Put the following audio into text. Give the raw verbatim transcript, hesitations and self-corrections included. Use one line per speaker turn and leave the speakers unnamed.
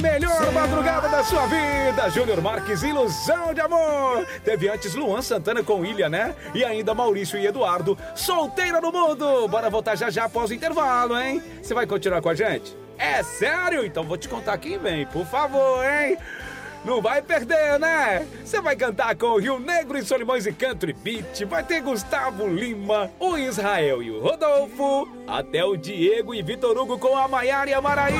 melhor madrugada da sua vida. Júnior Marques, Ilusão de Amor. Teve antes Luan Santana com Ilha, né? E ainda Maurício e Eduardo, Solteira no Mundo. Bora voltar já já após o intervalo, hein? Você vai continuar com a gente? É sério? Então vou te contar quem vem, por favor, hein? Não vai perder, né? Você vai cantar com o Rio Negro e Solimões e Country Beat. Vai ter Gustavo Lima, o Israel e o Rodolfo. Até o Diego e Vitor Hugo com a Maiara e a Maraísa.